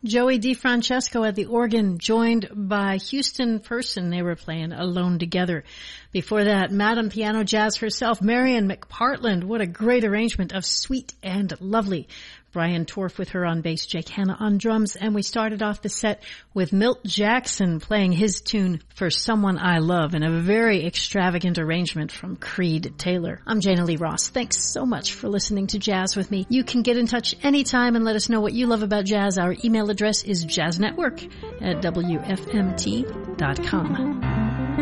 Joey DeFrancesco at the organ, joined by Houston Person. They were playing Alone Together. Before that, Madam Piano Jazz herself, Marian McPartland. What a great arrangement of Sweet and Lovely. Brian Torf with her on bass, Jake Hanna on drums, and we started off the set with Milt Jackson playing his tune For Someone I Love in a very extravagant arrangement from Creed Taylor. I'm Jana Lee Ross. Thanks so much for listening to Jazz with me. You can get in touch anytime and let us know what you love about jazz. Our email address is jazznetwork@wfmt.com.